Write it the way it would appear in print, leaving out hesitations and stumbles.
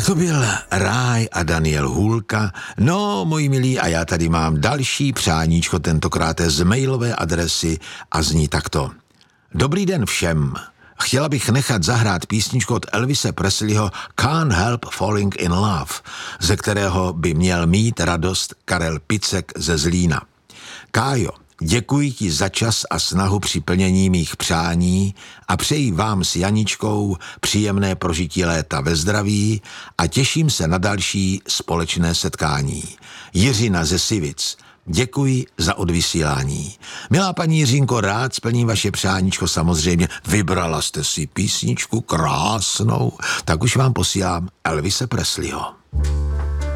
To byl Ráj a Daniel Hůlka. No, moji milí, a já tady mám další přáníčko, tentokrát z mailové adresy a zní takto. Dobrý den všem. Chtěla bych nechat zahrát písničku od Elvise Presleyho Can't Help Falling in Love, ze kterého by měl mít radost Karel Picek ze Zlína. Kájo, děkuji ti za čas a snahu při plnění mých přání a přeji vám s Janičkou příjemné prožití léta ve zdraví a těším se na další společné setkání. Jiřina ze Sivic. Děkuji za odvysílání. Milá paní Jiřinko, rád splním vaše přáníčko, samozřejmě. Vybrala jste si písničku krásnou, tak už vám posílám Elvise Presleyho.